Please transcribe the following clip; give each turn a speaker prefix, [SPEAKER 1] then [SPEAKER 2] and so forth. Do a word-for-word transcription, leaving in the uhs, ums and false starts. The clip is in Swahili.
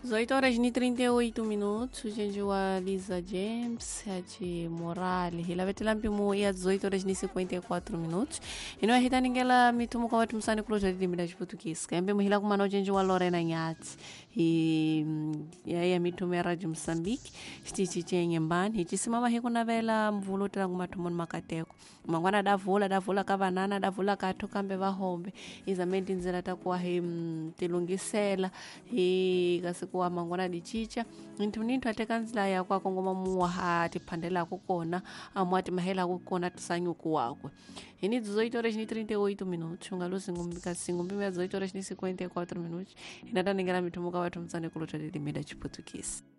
[SPEAKER 1] dezoito horas e trinta e oito minutos, gente, a Lisa James, a de Morale, ela vai ter lá às dezoito horas e cinquenta e quatro minutos, e não é que ninguém lá me tomou com a tua missão de clojar de mídia de português, que é bem lá com uma gente a Lorena Nhats, e aí a me tomei a rádio Moçambique, estici em Mbani, e disse mama rico na vela mvoluta alguma tomon macateco, mangwana da vola, da vola cavanana, da vola cato cambe va hombe, exatamente nzela takuwa he tilungisela, e kuwa mangwana di chicha ntu nintu atekanzila ya kwa kongoma muwa hati pandela kukona amwati mahela kukona tusanyuku wakwe ini dezoito horas e trinta e oito minutos ungalusi ngumbika singumbima dezoito horas e cinquenta e quatro minutos inata ningela mitumuka watu msane kulota de media de português.